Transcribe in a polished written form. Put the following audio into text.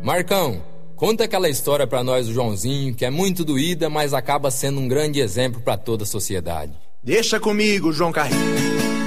Marcão, conta aquela história pra nós do Joãozinho, que é muito doída, mas acaba sendo um grande exemplo pra toda a sociedade. Deixa comigo, João Carreiro.